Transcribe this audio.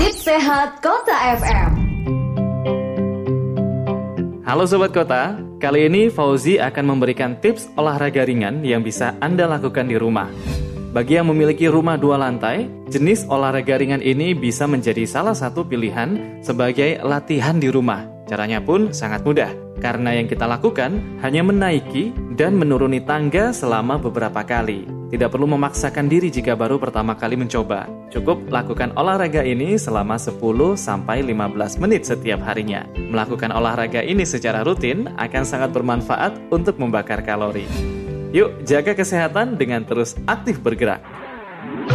Tips Sehat Kota FM. Halo Sobat Kota, kali ini Fauzi akan memberikan tips olahraga ringan yang bisa Anda lakukan di rumah. Bagi yang memiliki rumah 2 lantai, jenis olahraga ringan ini bisa menjadi salah satu pilihan sebagai latihan di rumah. Caranya pun sangat mudah, karena yang kita lakukan hanya menaiki dan menuruni tangga selama beberapa kali. Tidak perlu memaksakan diri jika baru pertama kali mencoba. Cukup lakukan olahraga ini selama 10-15 menit setiap harinya. Melakukan olahraga ini secara rutin akan sangat bermanfaat untuk membakar kalori. Yuk, jaga kesehatan dengan terus aktif bergerak.